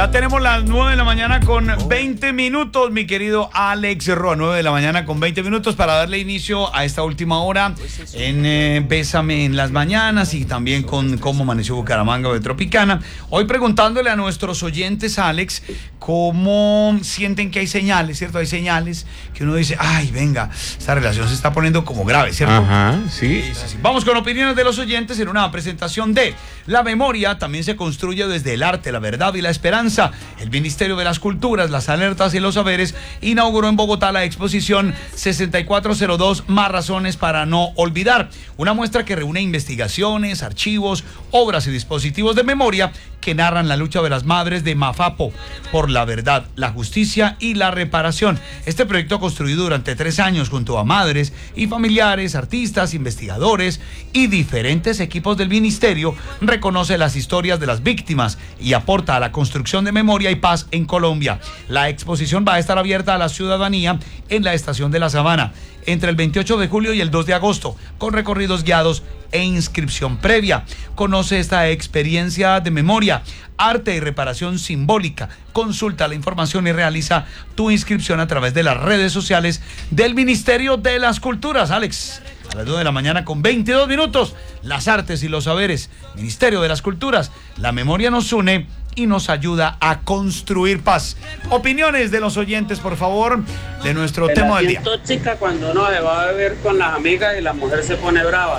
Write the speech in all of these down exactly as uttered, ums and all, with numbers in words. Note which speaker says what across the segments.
Speaker 1: Ya tenemos las nueve de la mañana con veinte minutos, mi querido Alex Roa. nueve de la mañana con veinte minutos para darle inicio a esta última hora en eh, Bésame en las mañanas y también con Cómo Amaneció Bucaramanga de Tropicana. Hoy preguntándole a nuestros oyentes, Alex, cómo sienten que hay señales, ¿cierto? Hay señales que uno dice, ay, venga, esta relación se está poniendo como grave, ¿cierto?
Speaker 2: Ajá, sí.
Speaker 1: Sí, sí, sí. Vamos con opiniones de los oyentes en una presentación de La memoria también se construye desde el arte, la verdad y la esperanza. El Ministerio de las Culturas, las Alertas y los Saberes inauguró en Bogotá la exposición sesenta y cuatro cero dos, Más razones para no olvidar. Una muestra que reúne investigaciones, archivos, obras y dispositivos de memoria que narran la lucha de las madres de Mafapo por la verdad, la justicia y la reparación. Este proyecto construido durante tres años junto a madres y familiares, artistas, investigadores y diferentes equipos del ministerio reconoce las historias de las víctimas y aporta a la construcción de memoria y paz en Colombia. La exposición va a estar abierta a la ciudadanía en la Estación de la Sabana entre el veintiocho de julio y el dos de agosto, con recorridos guiados e inscripción previa. Conoce esta experiencia de memoria, arte y reparación simbólica. Consulta la información y realiza tu inscripción a través de las redes sociales del Ministerio de las Culturas. Alex, a las nueve de la mañana con veintidós minutos, las artes y los saberes, Ministerio de las Culturas, la memoria nos une y nos ayuda a construir paz. Opiniones de los oyentes, por favor, de nuestro
Speaker 3: Relación
Speaker 1: tema del día.
Speaker 3: tóxica cuando uno se va a beber con las amigas y la mujer se pone brava.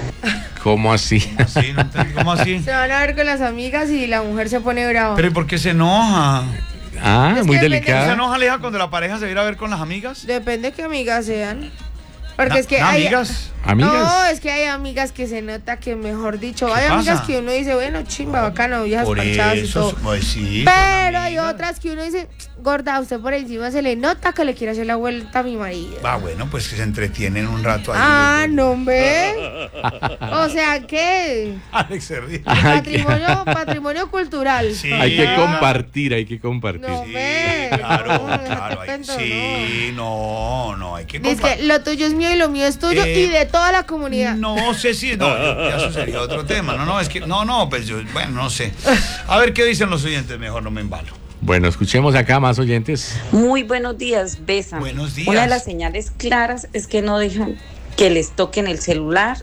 Speaker 2: ¿Cómo así?
Speaker 1: Sí, no entendí, ¿cómo así?
Speaker 4: Se van a ver con las amigas y la mujer se pone brava.
Speaker 1: Pero ¿y por qué se enoja?
Speaker 2: Ah,
Speaker 4: Es
Speaker 2: muy
Speaker 4: que
Speaker 1: ¿Se
Speaker 2: delicada.
Speaker 1: enoja, Aleja, cuando la pareja se va a ir a ver con las amigas?
Speaker 4: Depende de qué amigas sean. Porque
Speaker 1: Na-
Speaker 4: es que hay...
Speaker 1: ¿Amigas?
Speaker 2: Amigas.
Speaker 4: No, es que hay amigas que se nota que, mejor dicho,
Speaker 1: ¿Qué
Speaker 4: hay
Speaker 1: pasa?
Speaker 4: amigas que uno dice, bueno, chimba, bacana, viejas
Speaker 1: Por
Speaker 4: parchadas y
Speaker 1: eso,
Speaker 4: todo.
Speaker 1: pues sí,
Speaker 4: Pero
Speaker 1: son
Speaker 4: hay
Speaker 1: amigas.
Speaker 4: otras que uno dice, gorda, a usted por encima se le nota que le quiere hacer la vuelta a mi marido.
Speaker 1: Ah, bueno, pues que se entretienen un rato ahí.
Speaker 4: Ah, no, ve. O sea, ¿qué?
Speaker 1: Alex se ríe.
Speaker 2: Ay, qué-
Speaker 4: Patrimonio, patrimonio cultural.
Speaker 1: Sí.
Speaker 2: Hay que
Speaker 4: Ah.
Speaker 2: compartir, hay que compartir.
Speaker 4: No.
Speaker 1: Sí,
Speaker 4: Ve,
Speaker 1: claro,
Speaker 4: no, déjate
Speaker 1: claro. hay-
Speaker 4: cuento,
Speaker 1: sí, no, no, hay que
Speaker 4: Dice
Speaker 1: compartir.
Speaker 4: que lo tuyo es mío y lo mío es tuyo
Speaker 1: Eh,
Speaker 4: y de toda la comunidad.
Speaker 1: No sé si, no, yo- ya eso sería otro tema. No, no, es que, no, no, pues yo, bueno, no sé. A ver qué dicen los oyentes, mejor no me embalo.
Speaker 2: Bueno, escuchemos acá más oyentes.
Speaker 5: Muy buenos días, Bésame.
Speaker 1: Buenos días.
Speaker 5: Una de las señales claras es que no dejan que les toquen el celular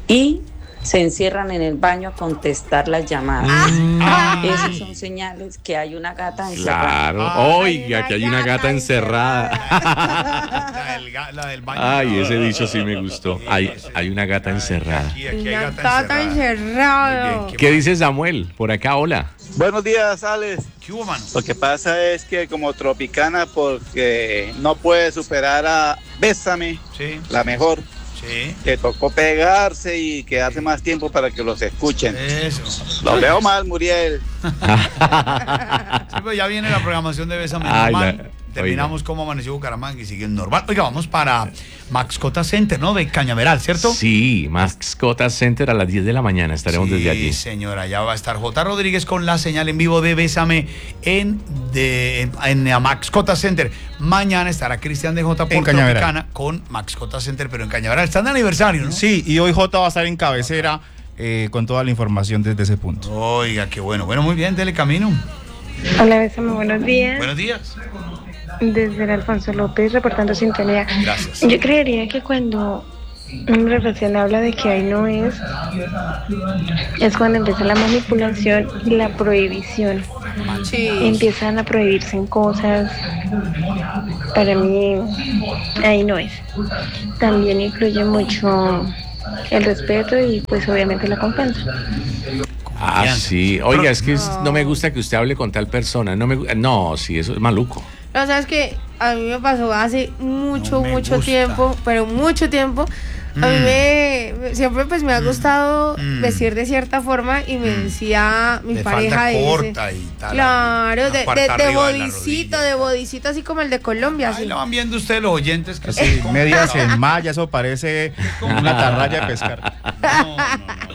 Speaker 5: y se encierran en el baño a contestar las llamadas.
Speaker 1: Ah.
Speaker 5: Esas son señales que hay una gata encerrada.
Speaker 2: Claro.
Speaker 1: Ay,
Speaker 2: Oiga, que hay una gata encerrada.
Speaker 1: La del, ga- la del baño.
Speaker 2: Ay,
Speaker 1: no.
Speaker 2: ese dicho sí me gustó. Hay, hay una gata encerrada.
Speaker 1: Aquí, aquí hay
Speaker 4: Una
Speaker 1: gata
Speaker 4: tata
Speaker 1: encerrada.
Speaker 4: encerrada.
Speaker 1: Muy bien,
Speaker 2: ¿Qué dice Samuel? Por acá, hola.
Speaker 6: Buenos días, Alex.
Speaker 1: ¿Qué hubo, mano?
Speaker 6: Lo que pasa es que como Tropicana, porque no puede superar a Bésame,
Speaker 1: Sí,
Speaker 6: la mejor,
Speaker 1: sí.
Speaker 6: que tocó pegarse y quedarse más tiempo para que los escuchen.
Speaker 1: Eso.
Speaker 6: Lo veo mal, Muriel.
Speaker 1: Sí, pues ya viene la programación de Bésame
Speaker 2: Ay,
Speaker 1: normal.
Speaker 2: la-
Speaker 1: Terminamos Cómo Amaneció Bucaramanga y sigue normal. Oiga, vamos para Mascota Center, ¿no? De Cañaveral, ¿cierto?
Speaker 2: Sí, Mascota Center a las diez de la mañana. Estaremos
Speaker 1: Sí,
Speaker 2: desde allí.
Speaker 1: señora, ya va a estar J. Rodríguez con la señal en vivo de Bésame en, de, en, en la Mascota Center. Mañana estará Cristian de J. por
Speaker 7: En Cañaveral.
Speaker 1: Tropicana con Mascota Center, pero en Cañaveral. Están de aniversario, ¿no?
Speaker 7: Sí, y hoy J va a estar en cabecera eh, con toda la información desde ese punto.
Speaker 1: Oiga, qué bueno. Bueno, muy bien, dele camino.
Speaker 8: Hola, Bésame, buenos días.
Speaker 1: Buenos días.
Speaker 8: Desde el Alfonso López, reportando sintonía.
Speaker 1: Gracias.
Speaker 8: Yo creería que cuando una relación habla de que ahí no es, es cuando empieza la manipulación y la prohibición.
Speaker 4: Sí.
Speaker 8: Empiezan a prohibirse en cosas. Para mí, ahí no es. También influye mucho el respeto y pues obviamente la confianza.
Speaker 2: Ah, sí. Oiga, es que es- no me gusta que usted hable con tal persona. No, me, gu- no, sí, eso es maluco.
Speaker 4: No, sabes que a mí me pasó hace mucho,
Speaker 1: No me
Speaker 4: mucho
Speaker 1: gusta.
Speaker 4: tiempo, pero mucho tiempo. A mí
Speaker 1: Mm.
Speaker 4: me, me- siempre pues me ha gustado
Speaker 1: Mm.
Speaker 4: vestir de cierta forma y me decía mi
Speaker 1: De
Speaker 4: pareja
Speaker 1: falda
Speaker 4: dice,
Speaker 1: corta y tal.
Speaker 4: claro,
Speaker 1: Una
Speaker 4: de,
Speaker 1: parte
Speaker 4: de, de
Speaker 1: arriba de la
Speaker 4: bodicito,
Speaker 1: rodilla.
Speaker 4: de bodicito así como el de Colombia.
Speaker 1: Ahí
Speaker 4: Así.
Speaker 1: lo van viendo ustedes los oyentes que
Speaker 7: Así,
Speaker 1: son
Speaker 7: medias en
Speaker 1: complicados.
Speaker 7: malla, eso parece una atarraya de pescar.
Speaker 1: No, no, no, no me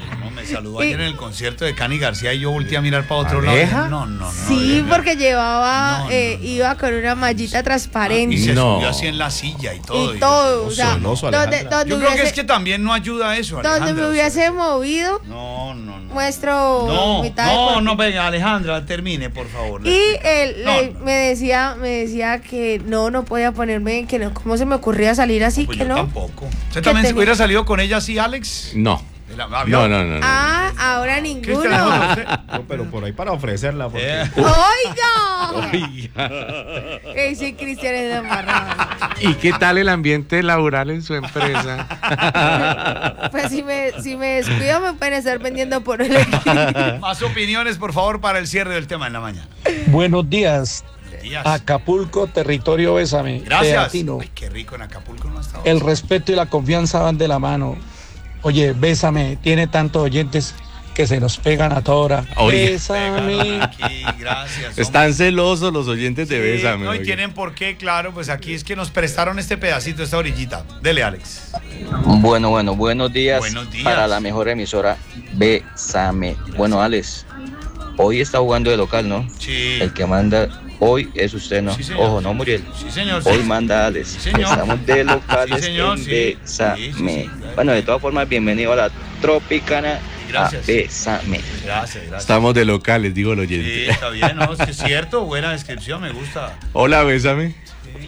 Speaker 1: Me saludó ayer en el concierto de Cani García y yo volteé a mirar para otro
Speaker 7: ¿Pareja?
Speaker 1: lado. No, no, no.
Speaker 4: Sí,
Speaker 1: no,
Speaker 4: porque llevaba,
Speaker 1: no, no,
Speaker 4: eh,
Speaker 1: no.
Speaker 4: iba con una mallita transparente.
Speaker 1: Y se
Speaker 2: No.
Speaker 1: subió así en la silla y todo.
Speaker 4: Y todo, o
Speaker 1: yo,
Speaker 4: sea,
Speaker 7: celoso,
Speaker 4: donde,
Speaker 7: Alejandra.
Speaker 4: donde
Speaker 1: yo creo que
Speaker 4: hubiese,
Speaker 1: es que también no ayuda eso,
Speaker 4: donde
Speaker 1: Alejandra.
Speaker 4: me
Speaker 1: o sea.
Speaker 4: hubiese movido,
Speaker 1: No, no, no.
Speaker 4: muestro
Speaker 1: No,
Speaker 4: mitad de
Speaker 1: no,
Speaker 4: cuerpo.
Speaker 1: no, venga, Alejandra, termine, por favor. la
Speaker 4: Y
Speaker 1: explicación.
Speaker 4: él
Speaker 1: No,
Speaker 4: le-
Speaker 1: no.
Speaker 4: me decía, me decía que no, no podía ponerme, que no, cómo se me ocurría salir así,
Speaker 1: Pues
Speaker 4: que
Speaker 1: yo
Speaker 4: no.
Speaker 1: tampoco. ¿Usted también se
Speaker 4: tenía-
Speaker 1: hubiera salido con ella así, Alex?
Speaker 2: No.
Speaker 1: De la- ¿ah, vio?
Speaker 2: No, no, no. no.
Speaker 4: Ah, ahora
Speaker 1: Cristian,
Speaker 4: ninguno.
Speaker 1: ¿usted?
Speaker 7: No, pero por ahí para ofrecerla. Porque...
Speaker 1: Eh.
Speaker 4: ¡Oiga!
Speaker 2: Oiga.
Speaker 4: Ese Cristian es de amarrado.
Speaker 2: ¿Y qué tal el ambiente laboral en su empresa?
Speaker 4: Pues si me, si me descuido me pueden estar vendiendo por el
Speaker 1: Más opiniones, por favor, para el cierre del tema en la mañana.
Speaker 9: Buenos días,
Speaker 1: Díaz.
Speaker 9: Acapulco, territorio Bésame.
Speaker 1: Gracias.
Speaker 9: Teatino.
Speaker 1: Ay, qué rico en Acapulco no ha estado.
Speaker 9: El respeto y la confianza van de la mano. Oye, Bésame, tiene tantos oyentes que se nos pegan a toda hora.
Speaker 2: Oye.
Speaker 9: Bésame.
Speaker 1: Aquí, gracias. hombre.
Speaker 2: Están celosos los oyentes de
Speaker 1: Sí,
Speaker 2: Bésame.
Speaker 1: no, y
Speaker 2: oiga.
Speaker 1: tienen por qué, claro, pues aquí es que nos prestaron este pedacito, esta orillita. Dele, Alex.
Speaker 10: Bueno, bueno, buenos días,
Speaker 1: Buenos días.
Speaker 10: para la mejor emisora Bésame. Bueno, Alex, hoy está jugando de local, ¿no?
Speaker 1: Sí.
Speaker 10: El que manda hoy es usted, ¿no?
Speaker 1: Sí, señor.
Speaker 10: Ojo, ¿no, Muriel?
Speaker 1: Sí, señor. sí.
Speaker 10: Hoy manda Alex.
Speaker 1: Sí, señor.
Speaker 10: Estamos de locales
Speaker 1: Sí, señor,
Speaker 10: en
Speaker 1: sí.
Speaker 10: Bésame.
Speaker 1: Sí, sí, sí, claro.
Speaker 10: Bueno, de todas formas, bienvenido a la Tropicana.
Speaker 1: Gracias.
Speaker 10: A Bésame.
Speaker 1: Gracias, gracias.
Speaker 2: Estamos de locales, digo el
Speaker 1: Sí,
Speaker 2: oyente.
Speaker 1: está bien, ¿no? Es que es cierto, buena descripción, me gusta.
Speaker 2: Hola, Bésame.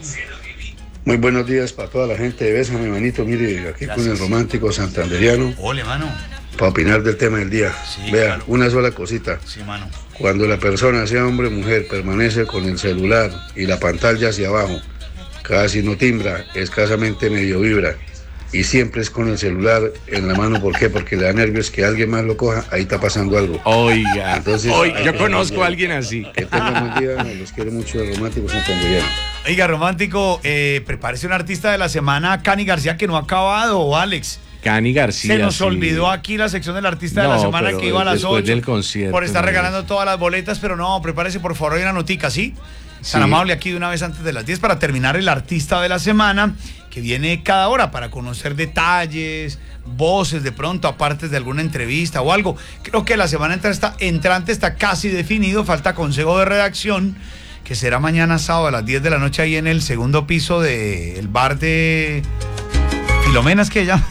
Speaker 11: Muy buenos días para toda la gente de Bésame, manito. Mire, aquí con el romántico santanderiano
Speaker 1: Ole, mano.
Speaker 11: para opinar del tema del día.
Speaker 1: Sí,
Speaker 11: Vea,
Speaker 1: claro.
Speaker 11: una sola cosita.
Speaker 1: Sí, mano.
Speaker 11: Cuando la persona, sea hombre o mujer, permanece con el celular y la pantalla hacia abajo, casi no timbra, escasamente medio vibra. Y siempre es con el celular en la mano. ¿Por qué? Porque le da nervios que alguien más lo coja. Ahí está pasando algo.
Speaker 2: Oiga.
Speaker 11: Entonces,
Speaker 2: Oiga,
Speaker 11: hay
Speaker 2: yo
Speaker 11: que
Speaker 2: conozco
Speaker 11: cambiar.
Speaker 2: a alguien así.
Speaker 11: Que tengan buen día. Los quiero mucho, el romántico santanderiano.
Speaker 1: Oiga, romántico, eh, prepárese un artista de la semana, Cani García, que no ha acabado, Alex.
Speaker 2: Cani García.
Speaker 1: Se nos
Speaker 2: sí.
Speaker 1: olvidó aquí la sección del artista de la
Speaker 2: No,
Speaker 1: semana
Speaker 2: pero
Speaker 1: que iba a las
Speaker 2: después
Speaker 1: ocho.
Speaker 2: del concierto,
Speaker 1: por estar
Speaker 2: no.
Speaker 1: regalando todas las boletas, pero no, prepárese por favor, hay una notica, ¿sí? Tan
Speaker 2: Sí.
Speaker 1: amable aquí de una vez antes de las diez para terminar el artista de la semana, que viene cada hora para conocer detalles, voces de pronto, aparte de alguna entrevista o algo. Creo que la semana entrante está, entrante está casi definido, falta consejo de redacción, que será mañana sábado a las diez de la noche ahí en el segundo piso del bar de Filomenas, que llama.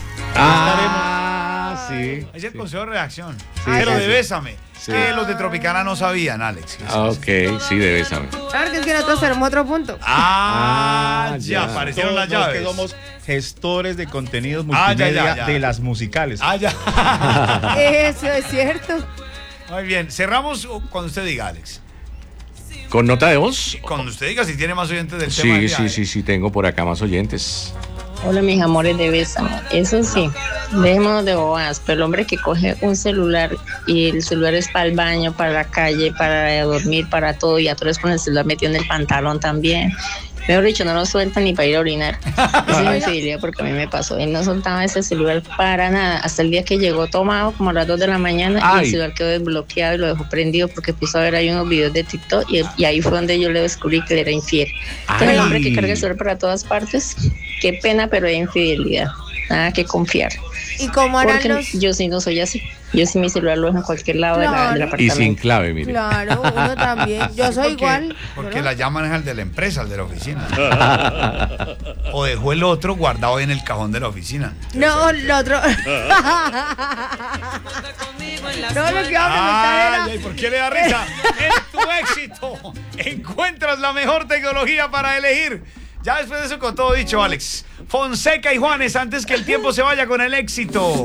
Speaker 2: Ah, sí.
Speaker 1: Es el consejo de redacción.
Speaker 2: Sí,
Speaker 1: pero
Speaker 2: sí,
Speaker 1: de
Speaker 2: sí.
Speaker 1: Bésame.
Speaker 2: Sí.
Speaker 1: Que los de Tropicana no sabían, Alex.
Speaker 2: Ah, ok, sí, de Bésame.
Speaker 4: Claro que es que nosotros tenemos otro punto.
Speaker 1: Ah,
Speaker 2: Ah,
Speaker 1: ya
Speaker 2: ya.
Speaker 1: aparecieron las
Speaker 7: Todos los
Speaker 1: llaves.
Speaker 7: que somos gestores de contenidos
Speaker 1: Ah, ya,
Speaker 7: multimedia
Speaker 1: ya, ya.
Speaker 7: de las musicales.
Speaker 1: Ah, ya.
Speaker 4: Eso es cierto.
Speaker 1: Muy bien. Cerramos cuando usted diga, Alex.
Speaker 2: ¿Con nota de voz?
Speaker 1: Cuando usted diga si tiene más oyentes del tema.
Speaker 2: Sí,
Speaker 1: del día,
Speaker 2: sí,
Speaker 1: eh.
Speaker 2: sí, sí, tengo por acá más oyentes.
Speaker 12: Hola, mis amores de Bésame. Eso sí, dejémonos de bobadas, pero el hombre que coge un celular y el celular es para el baño, para la calle, para dormir, para todo, y a todos con el celular metido en el pantalón también. Mejor dicho, no lo sueltan ni para ir a orinar. Esa es mi infidelidad porque a mí me pasó. Él no soltaba ese celular para nada. Hasta el día que llegó tomado, como a las dos de la mañana, y
Speaker 2: Ay.
Speaker 12: el celular quedó desbloqueado y lo dejó prendido porque puso a ver ahí unos videos de TikTok y, y ahí fue donde yo le descubrí que él era infiel. Entonces, el hombre que carga el celular para todas partes, qué pena, pero hay infidelidad. Nada que confiar.
Speaker 4: ¿Y cómo harán
Speaker 12: Porque
Speaker 4: los...?
Speaker 12: yo sí no soy así. Yo sí mi celular lo dejo en cualquier lado de la-
Speaker 4: Claro.
Speaker 12: del
Speaker 2: Y
Speaker 12: apartamento.
Speaker 2: sin clave, mire.
Speaker 4: Claro, uno también. Yo soy
Speaker 1: Porque-
Speaker 4: igual.
Speaker 1: Porque
Speaker 4: ¿verdad?
Speaker 1: la llaman es al de la empresa, al de la oficina. O dejó el otro guardado en el cajón de la oficina.
Speaker 4: No, lo otro. No, lo que iba a comentar
Speaker 1: Ay,
Speaker 4: era.
Speaker 1: ¿y por qué le da risa? En tu éxito encuentras la mejor tecnología para elegir. Ya después de eso, con todo dicho, Alex. Fonseca y Juanes, antes que el tiempo se vaya con el éxito.